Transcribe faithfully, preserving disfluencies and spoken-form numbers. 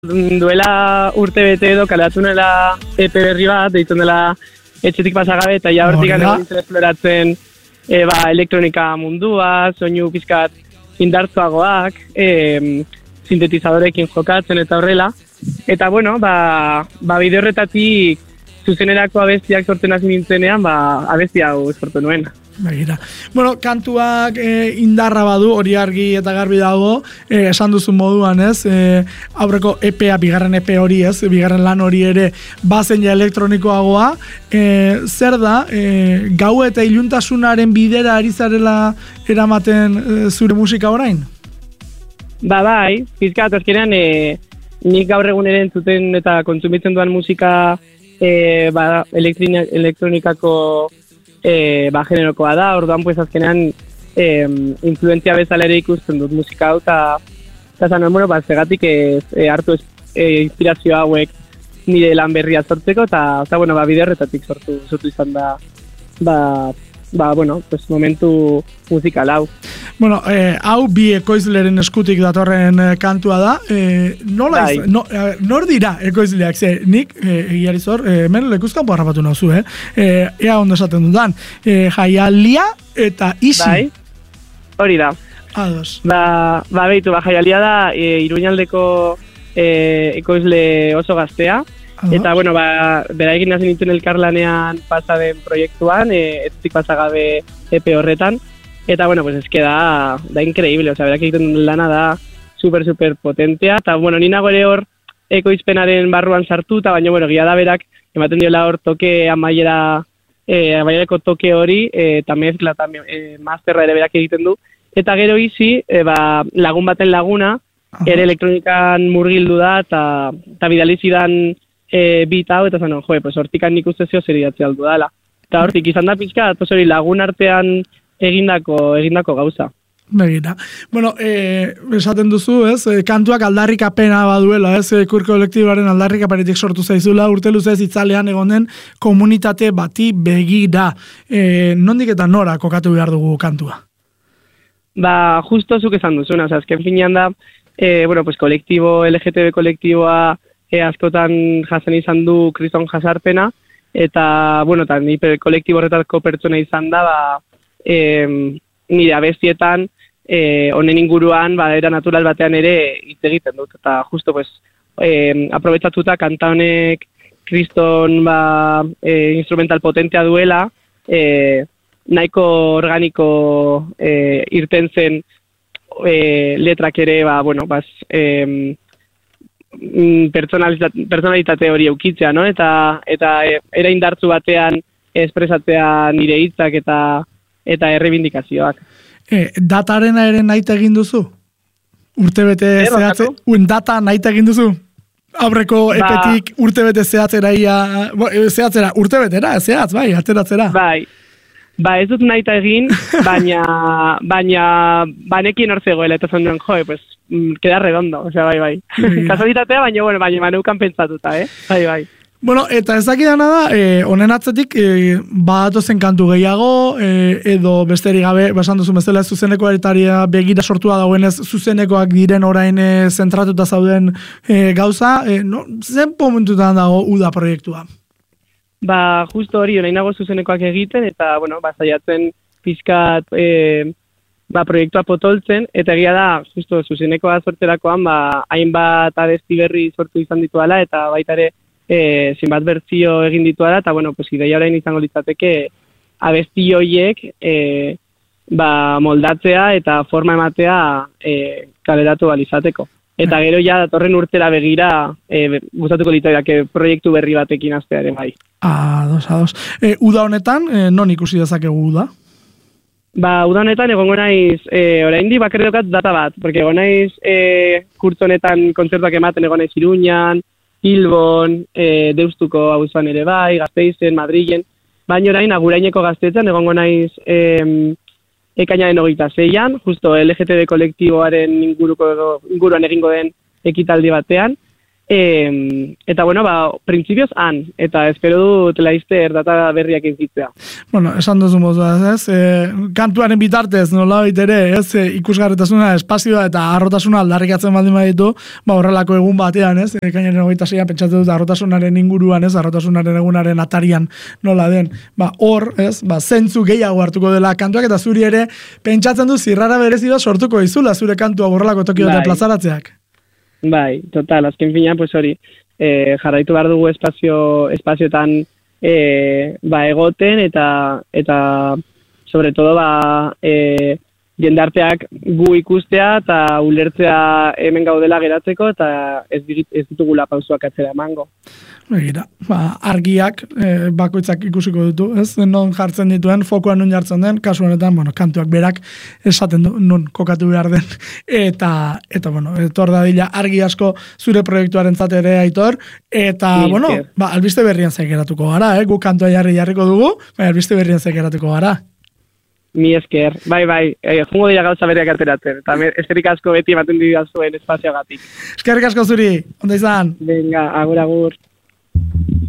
duela urte bete edo kalatu nela E P berri bat, deitzen dela etxetik pasagabe, eta ja hortik gana nintzen esploratzen e, ba, elektronika mundua, soinu pizkat indartzuagoak, e, sintetizadorekin jokatzen eta horrela. Eta bueno, ba, ba bide horretatik zuzenerako abestiak sortzen hasi nintzenean, ba, abesti hau sortu nuen. Begira. Bueno, kantuak e, indarra badu, hori argi eta garbi dago, e, esan duzun moduan, ez? E, aurreko E P A, bigarren E P hori, ez? Bigarren lan hori ere bazen ja elektronikoagoa. E, zer da, e, gau eta iluntasunaren bidera ari zarela eramaten e, zure musika orain? Ba bai, pizkat azkenean e, nik gaur egun ere entzuten eta kontsumitzen duan musika e, ba, elektronikako E, ba, generokoa da, orduan pues azkenean e, influentzia bezala ere ikusten dut musika hau, eta zanen, bueno, ba, zegatik ez, e, hartu e, inspirazio hauek nire lan berria sortzeko, eta bueno, ba, bide horretatik sortu, sortu izan da, ba, ba, bueno, pues momentu musikal hau. Bueno, eh, hau bi ekoizleren eskutik datorren eh, kantua da. Eh, nola iz, no, eh, nor dira ekoizleak? Ze, nik, eh, egiari zor, eh, hemen lekuzkan harrapatu nauzu, eh? eh? Ea ondo esaten dudan. Eh, Jaialia eta Isi. Bai, hori da. Ados. Ba, ba behitu, ba, Jaialia da e, Iruñaldeko e, ekoizle oso gaztea. Ados. Eta, bueno, ba, beraekin hasi nintzen elkarlanean pasaden proiektuan, e, etzik pasagabe E P horretan. Eta, bueno, pues es que da, da increíble, o sea, berak egiten lana da super, super potentea, eta, bueno, ninago ere hor ekoizpenaren barruan sartu, eta baina, bueno, gila da berak, ematen diola hor toke amaiera, eh, amaierako toke hori, eh, eta mezkla, eta eh, masterra ere berak egiten du, eta gero Isi, eh, ba, lagun baten laguna, Aha. ere elektronikan murgildu da, eta, eta bidalizidan eh, bit hau, eta zanon, joe, pues hortikan nik uste zio zer idatzi aldu dala. Eta hortik izan da pizka, pues hori lagun artean egindako egindako gauza. Begira. Bueno, eh, esaten duzu, ez? E, kantuak aldarrikapena baduela, ez? E, Queer kolektiboaren aldarrikapenetik sortu zaizula, urte luzez itzalean egonen komunitate bati begira. E, nondik eta nora kokatu behar dugu kantua? Ba, justo zuk esan duzuna, o sea, azken finean da, e, bueno, pues kolektibo, L G T B kolektiboa e, askotan jasen izan du kriston jasarpena, eta, bueno, eta ni kolektibo horretako pertsona izan da, ba, E, nire abestietan e, honen inguruan ba, era natural batean ere hitz egiten dut, eta justo pues, e, aprobetsatuta kanta honek kriston ba, e, instrumental potentea duela, e, nahiko organiko e, irten zen e, letrak ere ba, bueno, bas, e, personalitate, personalitate hori eukitzea, no? eta, eta e, era indartzu batean espresatzea nire hitzak eta eta errebindikazioak. E, datarena ere nahi egin duzu? Urtebete e, zehatze? Un data nahi egin duzu? Aurreko ba, epetik urtebete zehatzera ia... Zehatzera, urtebetera, zehatz, bai, atzeratzera. Bai, ba ez dut nahi egin, baina baina banekin hor zegoela, eta zan duen, joe, pues, queda redondo, o sea, bai, bai. Kasualitatea, baina, bueno, baina maneukan pentsatuta, eh? Bai, bai. Bueno, eta ez dakidana da, eh, honen atzetik, eh, badatozen kantu gehiago, eh, edo besterik gabe, basan duzu bezala zuzeneko eritaria begira sortua dauenez, zuzenekoak diren orain eh, zentratuta zauden eh, gauza, eh, no, zen momentutan dago Uda proiektua? Ba, justo hori, nahi nago zuzenekoak egiten, eta, bueno, ba, zaiatzen pizkat eh, ba, proiektua potoltzen, eta egia da, justo zuzenekoa sortzerakoan, ba, hainbat abesti berri sortu izan dituala, eta baita ere, E, zinbat bertzio egin dituara, eta, bueno, pues, ideia orain izango litzateke abesti horiek e, ba, moldatzea eta forma ematea e, kaleratu balizateko. Eta gero ja datorren urtera begira e, gustatuko litzateke proiektu berri batekin hastearen bai. Ados, ados. E, uda honetan, e, non ikusi dezakegu uda? Ba, uda honetan egongo naiz, e, oraindik bakarrik daukat data bat, porque egon naiz e, kurtzo honetan kontzertuak ematen egon naiz Iruñan, Bilbon, e, Deustuko auzoan ere bai, Gasteizen, Madrilen, baina orain aguraineko Gaztetzen egongo naiz e, ekainaren hogeita zeian, justo L G T B kolektiboaren inguruko, inguruan egingo den ekitaldi batean, E, eta bueno, ba, printzipioz han, eta espero dut laizter data berriak izitzea. Bueno, esan duzu mozu, ez? E, kantuaren bitartez, nola ere, ez? E, ikusgarretasuna, espazioa eta arrotasuna aldarrikatzen baldin baditu, ba, horrelako egun batean, ez? E, Kainaren hogeita seian pentsatu dut arrotasunaren inguruan, ez? Arrotasunaren egunaren atarian nola den. Ba, hor, ez? Ba, zentzu gehiago hartuko dela kantuak, eta zuri ere pentsatzen du zirrara berezi bat sortuko izula zure kantua horrelako tokioetan plazaratzeak. Bai, total, azken fina, pues hori, e, jarraitu behar dugu espazio, espazioetan e, ba, egoten, eta, eta sobre todo, ba, e, jendarteak gu ikustea, eta ulertzea hemen gaudela geratzeko, eta ez, ez ditugula pausuak atzera emango. Begira, ba, argiak e, bakoitzak ikusiko ditu, ez? Non jartzen dituen, fokoan nun jartzen den, kasu honetan, bueno, kantuak berak esaten du, nun kokatu behar den. Eta, eta bueno, etor dadila argi asko zure proiektuaren ere Aitor, eta, Ni, bueno, que... ba, albiste berrian zaikeratuko gara, eh? Gu kantua jarri jarriko dugu, ba, albiste berrian zaikeratuko gara. Mi esker, bai, bai, e, jungo dira gauza berriak ateratzen, eta eskerrik asko beti ematen dira zuen espazioagatik. Eskerrik asko zuri, onda izan? Venga, agur, agur.